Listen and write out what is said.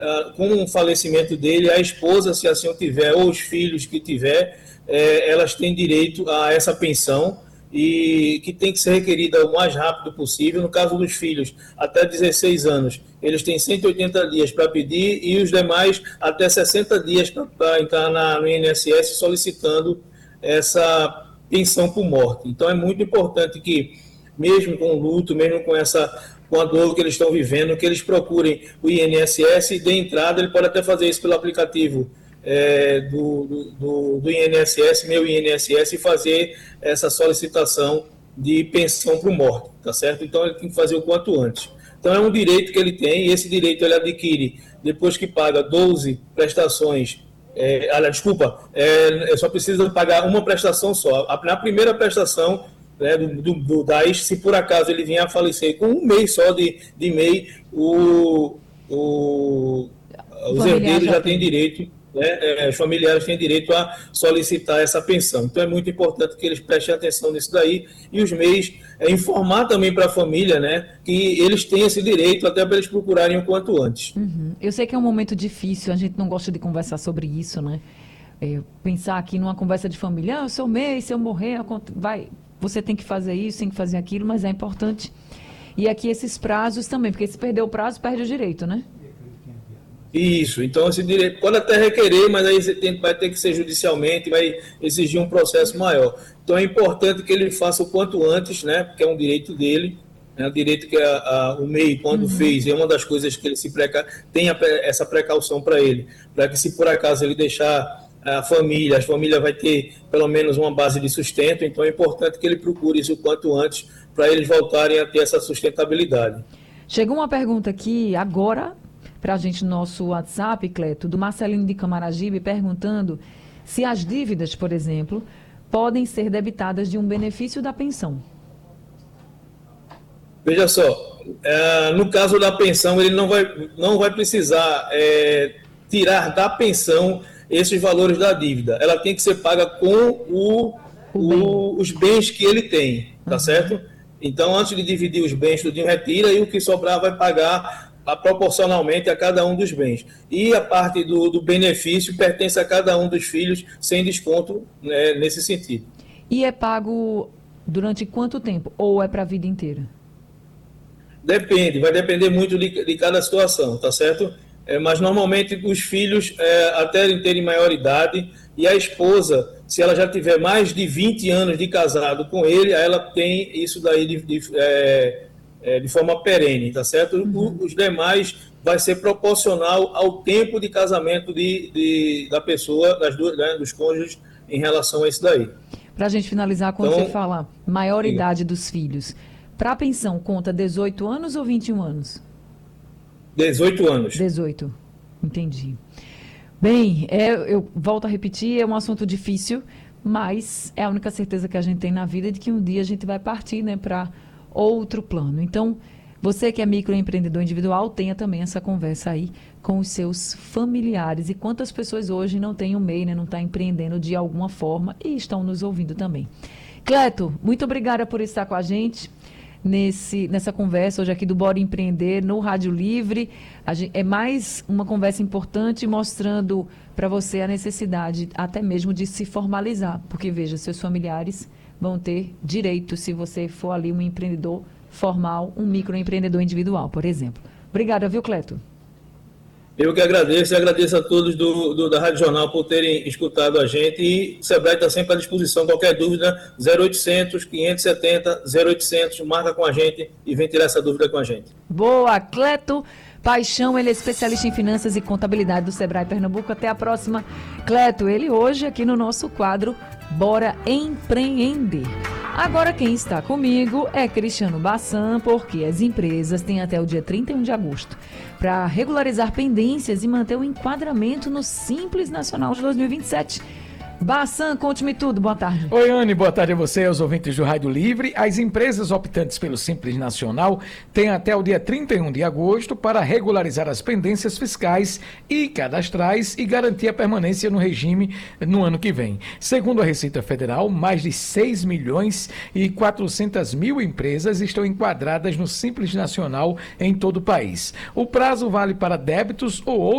com o falecimento dele, a esposa, se assim o tiver, ou os filhos que tiver, elas têm direito a essa pensão e que tem que ser requerida o mais rápido possível. No caso dos filhos, até 16 anos, eles têm 180 dias para pedir e os demais até 60 dias para entrar no INSS solicitando essa pensão por morte. Então é muito importante que, mesmo com o luto, mesmo com a dor que eles estão vivendo, que eles procurem o INSS. De entrada, ele pode até fazer isso pelo aplicativo do INSS, meu INSS, e fazer essa solicitação de pensão por morte, tá certo? Então ele tem que fazer o quanto antes. Então é um direito que ele tem, e esse direito ele adquire depois que paga 12 prestações. Só precisa pagar uma prestação só. Na primeira prestação, né, do DAS, se por acaso ele vier a falecer com um mês só de MEI, os herdeiros já têm direito, né, os familiares têm direito a solicitar essa pensão. Então é muito importante que eles prestem atenção nisso daí, e os MEIs informar também para a família, né, que eles têm esse direito, até para eles procurarem o quanto antes. Uhum. Eu sei que é um momento difícil, a gente não gosta de conversar sobre isso, né? Pensar aqui numa conversa de família, se eu MEI, se eu morrer, você tem que fazer isso, tem que fazer aquilo, mas é importante. E aqui esses prazos também, porque se perder o prazo, perde o direito, né? Isso, então esse direito pode até requerer, mas aí vai ter que ser judicialmente, vai exigir um processo maior. Então é importante que ele faça o quanto antes, né? Porque é um direito dele, é um direito que o MEI, quando fez, é uma das coisas que ele tenha essa precaução para ele, para que se por acaso ele deixar a família vai ter pelo menos uma base de sustento. Então é importante que ele procure isso o quanto antes, para eles voltarem a ter essa sustentabilidade. Chegou uma pergunta aqui agora para a gente no nosso WhatsApp, Cleto, do Marcelino de Camaragibe, perguntando se as dívidas, por exemplo, podem ser debitadas de um benefício da pensão. Veja só, no caso da pensão, ele não vai precisar tirar da pensão esses valores da dívida. Ela tem que ser paga com os bens que ele tem, tá certo? Então, antes de dividir os bens, tudinho retira, e o que sobrar vai pagar proporcionalmente a cada um dos bens. E a parte do benefício pertence a cada um dos filhos, sem desconto, né, nesse sentido. E é pago durante quanto tempo? Ou é para a vida inteira? Depende, vai depender muito de cada situação, tá certo? Mas normalmente os filhos, até terem maior idade, e a esposa, se ela já tiver mais de 20 anos de casado com ele, aí ela tem isso daí de forma perene, tá certo? Os demais vai ser proporcional ao tempo de casamento da pessoa, das duas, né, dos cônjuges, em relação a isso daí. Para a gente finalizar, quando você fala maioridade dos filhos, para a pensão conta 18 anos ou 21 anos? 18 anos. 18, entendi. Bem, eu volto a repetir, é um assunto difícil, mas é a única certeza que a gente tem na vida de que um dia a gente vai partir, né, para outro plano. Então, você que é microempreendedor individual, tenha também essa conversa aí com os seus familiares. E quantas pessoas hoje não têm um MEI, né, não estão empreendendo de alguma forma e estão nos ouvindo também. Cleto, muito obrigada por estar com a gente nessa conversa hoje aqui do Bora Empreender no Rádio Livre. É mais uma conversa importante, mostrando para você a necessidade até mesmo de se formalizar, porque veja, seus familiares vão ter direito se você for ali um empreendedor formal, um microempreendedor individual, por exemplo. Obrigada, viu, Cleto? Eu que agradeço, e agradeço a todos da Rádio Jornal por terem escutado a gente, e o Sebrae está sempre à disposição. Qualquer dúvida, 0800 570 0800, marca com a gente e vem tirar essa dúvida com a gente. Boa, Cleto Paixão, ele é especialista em finanças e contabilidade do Sebrae Pernambuco. Até a próxima, Cleto. Ele hoje aqui no nosso quadro Bora Empreender. Agora quem está comigo é Cristiano Bassan, porque as empresas têm até o dia 31 de agosto para regularizar pendências e manter o enquadramento no Simples Nacional de 2027. Bassan, conte-me tudo. Boa tarde. Oi, Anne. Boa tarde a você, aos ouvintes do Rádio Livre. As empresas optantes pelo Simples Nacional têm até o dia 31 de agosto para regularizar as pendências fiscais e cadastrais e garantir a permanência no regime no ano que vem. Segundo a Receita Federal, mais de 6 milhões e 400 mil empresas estão enquadradas no Simples Nacional em todo o país. O prazo vale para débitos ou